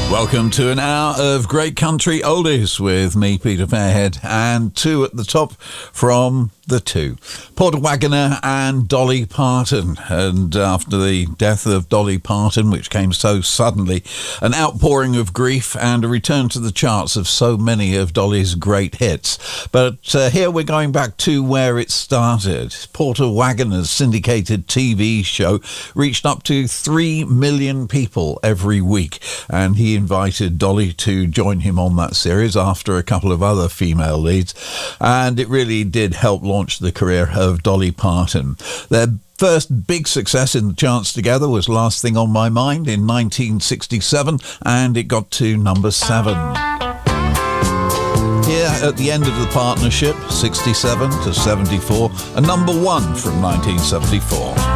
Welcome to an hour of great country oldies with me, Peter Fairhead, and two at the top from the two, Porter Wagoner and Dolly Parton. And after the death of Dolly Parton, which came so suddenly, an outpouring of grief and a return to the charts of so many of Dolly's great hits. But here we're going back to where it started. Porter Wagoner's syndicated TV show reached up to 3 million people every week, and he invited Dolly to join him on that series after a couple of other female leads, and it really did help launch the career of Dolly Parton. Their first big success in the charts together was Last Thing on My Mind in 1967, and it got to number 7. Here at the end of the partnership, 67 to 74, a number 1 from 1974.